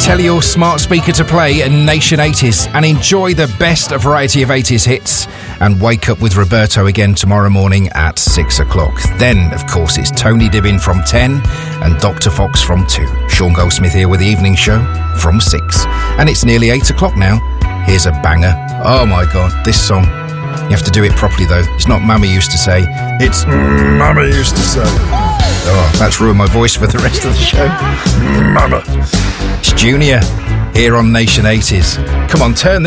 Tell your smart speaker to play a Nation 80s and enjoy the best variety of 80s hits, and wake up with Roberto again tomorrow morning at 6 o'clock. Then, of course, it's Tony Dibbin from 10 and Dr. Fox from 2. Sean Goldsmith here with the evening show from 6. And it's nearly 8 o'clock now. Here's a banger. Oh my God, this song. You have to do it properly though. It's not Mama used to say. It's Mama used to say. Oh, that's ruined my voice for the rest of the show. Mama. It's Junior here on Nation 80s. Come on, turn this